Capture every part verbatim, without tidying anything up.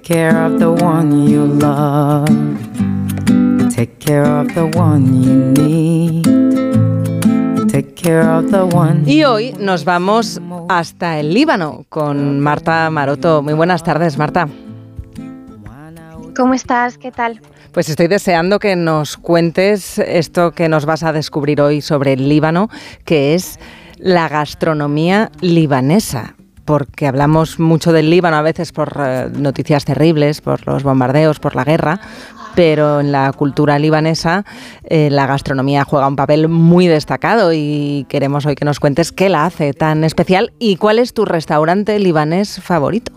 care of the one you love. Take care of the one you need. Take care of the one. Y hoy nos vamos hasta el Líbano con Marta Maroto. Muy buenas tardes, Marta. ¿Cómo estás? ¿Qué tal? Pues estoy deseando que nos cuentes esto que nos vas a descubrir hoy sobre el Líbano, que es la gastronomía libanesa. Porque hablamos mucho del Líbano a veces por eh, noticias terribles, por los bombardeos, por la guerra, pero en la cultura libanesa eh, la gastronomía juega un papel muy destacado y queremos hoy que nos cuentes qué la hace tan especial y cuál es tu restaurante libanés favorito.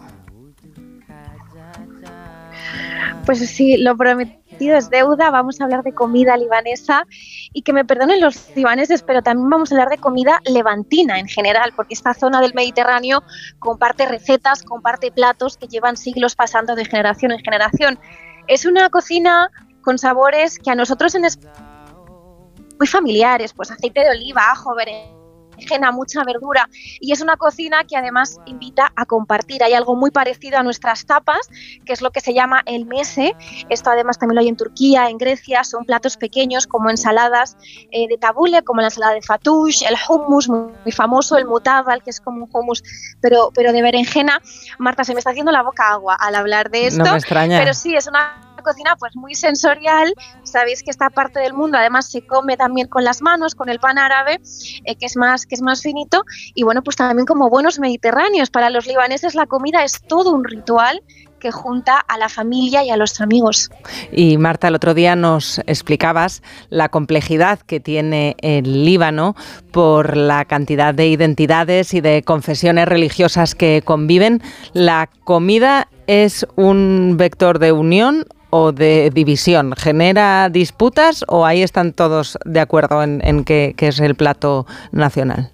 Pues sí, lo prometido es deuda, vamos a hablar de comida libanesa y que me perdonen los libaneses, pero también vamos a hablar de comida levantina en general, porque esta zona del Mediterráneo comparte recetas, comparte platos que llevan siglos pasando de generación en generación. Es una cocina con sabores que a nosotros en España muy familiares, pues aceite de oliva, ajo, berenjena, mucha verdura, y es una cocina que además invita a compartir. Hay algo muy parecido a nuestras tapas, que es lo que se llama el mese. Esto además también lo hay en Turquía, en Grecia. Son platos pequeños como ensaladas eh, de tabule, como la ensalada de fatoush, el hummus muy, muy famoso, el mutabal, que es como un hummus pero, pero de berenjena. Marta, se me está haciendo la boca agua al hablar de esto. No me extraña. Pero sí, es una cocina pues muy sensorial. Sabéis que esta parte del mundo además se come también con las manos, con el pan árabe, eh, que es más que es más finito, y bueno, pues también como buenos mediterráneos. Para los libaneses la comida es todo un ritual que junta a la familia y a los amigos. Y Marta, el otro día nos explicabas la complejidad que tiene el Líbano por la cantidad de identidades y de confesiones religiosas que conviven. ¿La comida es un vector de unión o de división? ¿Genera disputas o ahí están todos de acuerdo en, en que, que es el plato nacional?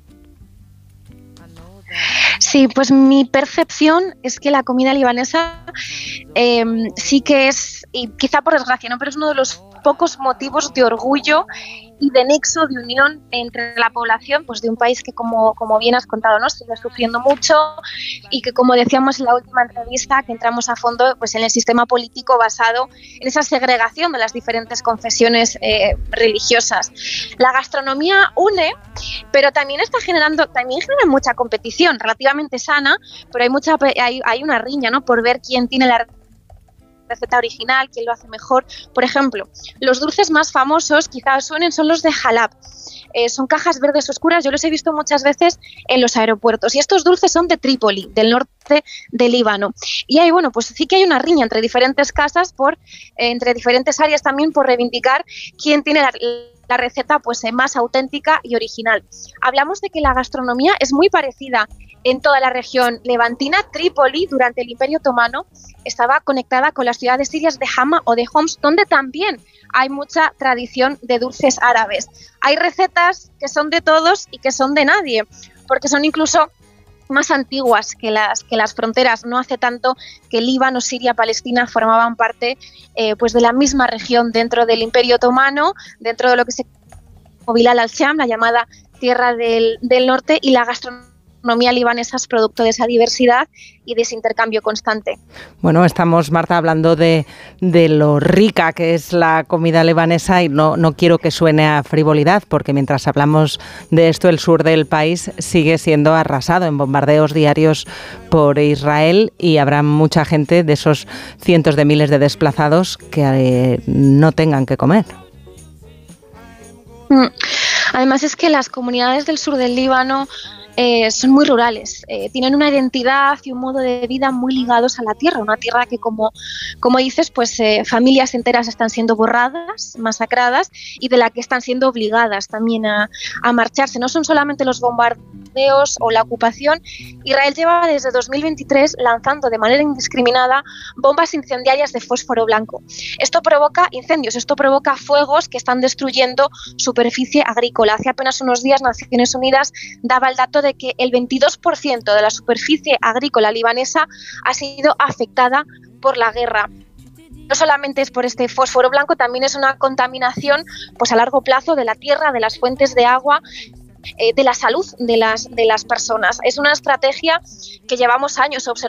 Sí, pues mi percepción es que la comida libanesa eh, sí que es, y quizá por desgracia, ¿no?, pero es uno de los pocos motivos de orgullo y de nexo de unión entre la población, pues de un país que, como, como bien has contado, ¿no?, sigue sufriendo mucho y que, como decíamos en la última entrevista, que entramos a fondo pues en el sistema político basado en esa segregación de las diferentes confesiones eh, religiosas. La gastronomía une, pero también está generando, también genera mucha competición, relativamente sana, pero hay mucha, hay, hay una riña, ¿no?, por ver quién tiene la receta original, quién lo hace mejor. Por ejemplo, los dulces más famosos, quizás suenen, son los de Halab. Eh, son cajas verdes oscuras, yo los he visto muchas veces en los aeropuertos, y estos dulces son de Trípoli, del norte del Líbano. Y ahí, bueno, pues sí que hay una riña entre diferentes casas, por, eh, entre diferentes áreas también, por reivindicar quién tiene la, la receta pues eh, más auténtica y original. Hablamos de que la gastronomía es muy parecida en toda la región levantina. Trípoli, durante el Imperio Otomano, estaba conectada con las ciudades sirias de Hama o de Homs, donde también hay mucha tradición de dulces árabes. Hay recetas que son de todos y que son de nadie, porque son incluso más antiguas que las, que las fronteras. No hace tanto que Líbano, Siria, Palestina formaban parte eh, pues de la misma región dentro del Imperio Otomano, dentro de lo que se llama Bilal al-Sham, la llamada Tierra del, del Norte, y la gastronomía La economía libanesa es producto de esa diversidad y de ese intercambio constante. Bueno, estamos, Marta, hablando de, de lo rica que es la comida libanesa y no, no quiero que suene a frivolidad, porque mientras hablamos de esto, el sur del país sigue siendo arrasado en bombardeos diarios por Israel y habrá mucha gente de esos cientos de miles de desplazados que eh, no tengan que comer. Además es que las comunidades del sur del Líbano Eh, son muy rurales, eh, tienen una identidad y un modo de vida muy ligados a la tierra, una tierra que, como, como dices, pues eh, familias enteras están siendo borradas, masacradas, y de la que están siendo obligadas también a, a marcharse. No son solamente los bombardeos o la ocupación. Israel lleva desde dos mil veintitrés lanzando de manera indiscriminada bombas incendiarias de fósforo blanco. Esto provoca incendios, esto provoca fuegos que están destruyendo superficie agrícola. Hace apenas unos días Naciones Unidas daba el dato de que el veintidós por ciento de la superficie agrícola libanesa ha sido afectada por la guerra. No solamente es por este fósforo blanco, también es una contaminación pues a largo plazo de la tierra, de las fuentes de agua, eh, de la salud de las, de las personas. Es una estrategia que llevamos años observando